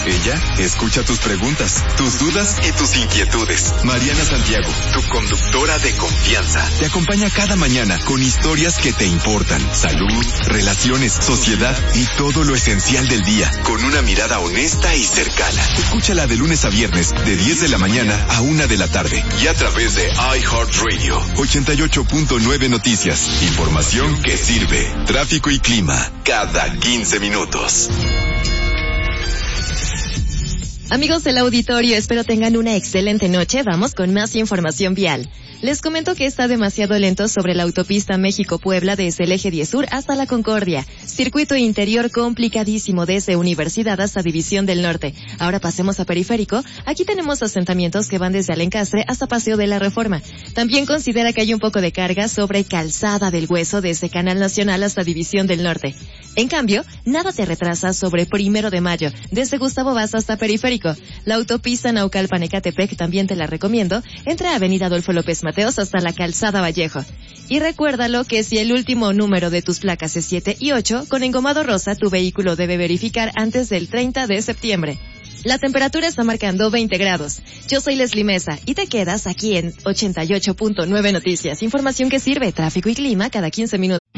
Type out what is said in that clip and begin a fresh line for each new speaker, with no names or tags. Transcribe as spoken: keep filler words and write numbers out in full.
Ella escucha tus preguntas, tus dudas y tus inquietudes. Mariana Santiago, tu conductora de confianza, te acompaña cada mañana con historias que te importan. Salud, relaciones, sociedad y todo lo esencial del día, con una mirada honesta y cercana. Escúchala de lunes a viernes, de diez de la mañana a una de la tarde. Y a través de iHeartRadio, ochenta y ocho punto nueve Noticias. Información que sirve. Tráfico y clima, cada quince minutos.
Amigos del auditorio, espero tengan una excelente noche. Vamos con más información vial. Les comento que está demasiado lento sobre la autopista México-Puebla desde el eje diez Sur hasta la Concordia. Circuito interior complicadísimo desde Universidad hasta División del Norte. Ahora pasemos a Periférico. Aquí tenemos asentamientos que van desde Alencastre hasta Paseo de la Reforma. También considera que hay un poco de carga sobre Calzada del Hueso desde Canal Nacional hasta División del Norte. En cambio, nada te retrasa sobre Primero de Mayo, desde Gustavo Vaz hasta Periférico. La autopista Naucalpan-Ecatepec también te la recomiendo. Entra a Avenida Adolfo López Mateos hasta la Calzada Vallejo. Y recuérdalo que si el último número de tus placas es siete y ocho, con engomado rosa tu vehículo debe verificar antes del treinta de septiembre. La temperatura está marcando veinte grados. Yo soy Leslie Mesa y te quedas aquí en ochenta y ocho punto nueve Noticias. Información que sirve, tráfico y clima cada quince minutos.